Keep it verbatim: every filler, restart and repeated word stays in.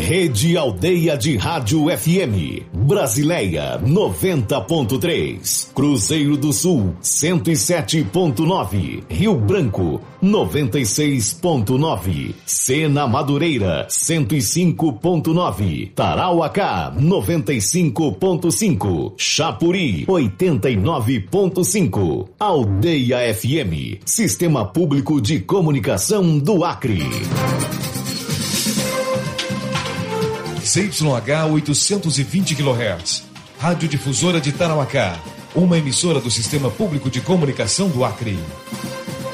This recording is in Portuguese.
Rede Aldeia de Rádio F M, Brasileia noventa ponto três, Cruzeiro do Sul cento e sete ponto nove, Rio Branco noventa e seis ponto nove, Sena Madureira cento e cinco ponto nove, Tarauacá noventa e cinco ponto cinco, Chapuri oitenta e nove ponto cinco, Aldeia F M, Sistema Público de Comunicação do Acre. C Y H oitocentos e vinte quilohertz, Rádio Difusora de Tarauacá, uma emissora do Sistema Público de Comunicação do Acre.